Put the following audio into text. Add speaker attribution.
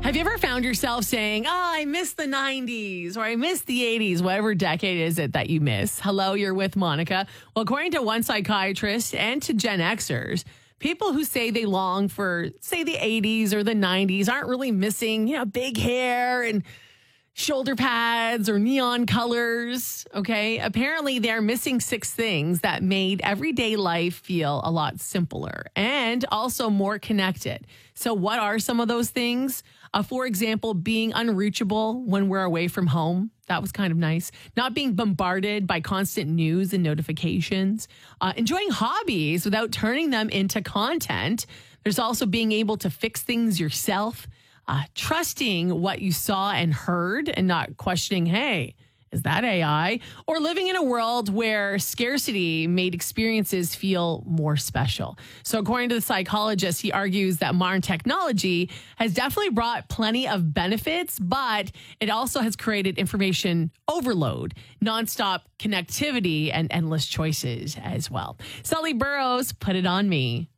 Speaker 1: Have you ever found yourself saying, I miss the 90s or I miss the 80s, whatever decade is it that you miss? Hello, you're with Monica. Well, according to one psychiatrist and to Gen Xers, people who say they long for, say, the 80s or the 90s aren't really missing, big hair and shoulder pads or neon colors. Okay. Apparently, they're missing 6 things that made everyday life feel a lot simpler and also more connected. So, what are some of those things? For example, being unreachable when we're away from home. That was kind of nice. Not being bombarded by constant news and notifications. Enjoying hobbies without turning them into content. There's also being able to fix things yourself. Trusting what you saw and heard and not questioning, hey, is that AI? Or living in a world where scarcity made experiences feel more special. So according to the psychologist, he argues that modern technology has definitely brought plenty of benefits, but it also has created information overload, nonstop connectivity, and endless choices as well. Sully Burrows, Put It On Me.